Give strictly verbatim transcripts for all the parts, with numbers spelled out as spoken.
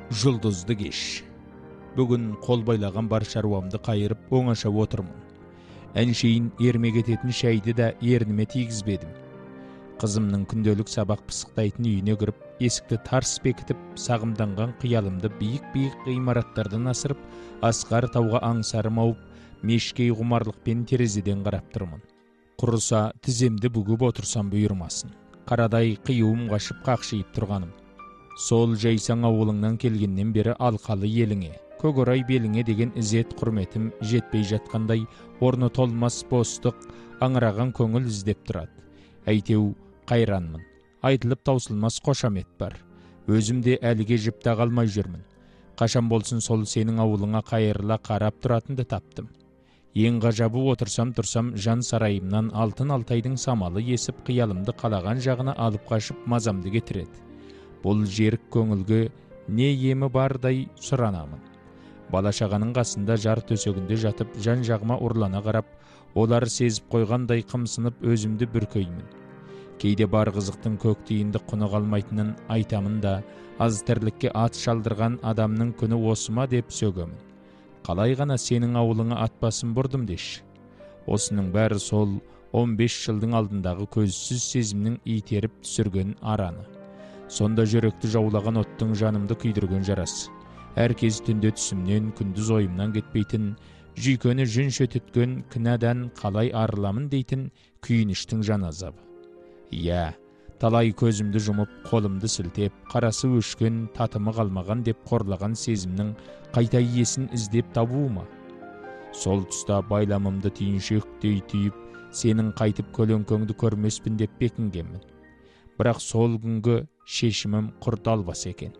Жұлдызды кеш. Бүгін қол байлаған бар шаруамды қайырып оңаша отырмын. Әншейін ерме кететін шәйді де ерніме тигізбедім. Қызымның күнделік сабақ пысықтайтын үйіне кіріп, есікті тарс бекітіп, сағымданған қиялымды биік-биік ғимараттардан асырып, асқар тауға аңсарым ауып, мешкей құмарлықпен терезеден қарап тұрмын. Құрыса тіземді бүгіп отырсам бұйырмасын. Қарадай қиюым қашып қақшиып тұрғаным. Сол жайсаң ауылыңнан келгеннен бері алқалы еліңе, көкорай беліңе деген ізет құрметім жетпей жатқандай, орны толмас бостық, аңыраған көңіл іздеп тұрады. Әйтеу қайранмын. Айтылып таусылмас қошамет бар. Өзім де әліге жіпта қалмай жүрмін. Қашан болсын сол сенің ауылыңа қайырыла қарап тұратынды таптым. Ең ғажабы отырсам тұрсам жан сарайымнан алтын алтайдың самалы есіп қиялымды қалаған жағына алып қашып мазамды кетіреді. Бұл жерік көңілге не емі бардай сұранамын. Бала-шағаның қасында жар төсегінде жатып, жан жағыма ұрлана қарап, олар сезіп қойғандай қымсынып өзімді бүркеймін. Кейде бар қызықтың көк тиынды құны қалмайтынын айтамын да, аз тірлікке ат шалдырған адамның күні осы ма деп сөгемін. Қалай ғана сенің ауылыңа ат басын бұрдым деші. Осының бәрі сол он бес жылдың алдындағы көзсіз сезімнің итеріп түсірген араны. Сонда жүректі жаулаған оттың жанымды күйдірген жарасы. Әркез түнде түсімнен, күндіз ойымнан кетпейтін, жүйкені жүн шөтіткен кінәдан қалай арыламын дейтін күйініштің жан азабы. Иә, талай көзімді жұмып, қолымды сілтеп, қарасы өшкен, татымы қалмаған деп қорлаған сезімнің қайта иесін іздеп табуыма. Сол тұста байламымды түйіншектей түйіп, сенің қайтып көлеңкеңді көрмеспін деп бекінгенмін. Бірақ сол күнгі шешімім құрт албас екен.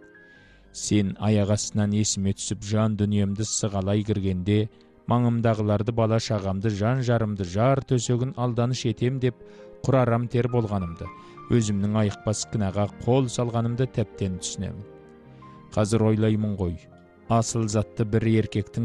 Сен аяқ астынан есіме түсіп жан дүниемді сығалай кіргенде, маңымдағыларды, бала шағамды, жан жарымды, жар төсегін алданыш етем деп құрарам тер болғанымды, өзімнің айықпас кінәға қол салғанымды тәптен түсінемін. Қазір ойлаймын ғой, асыл затты бір еркектің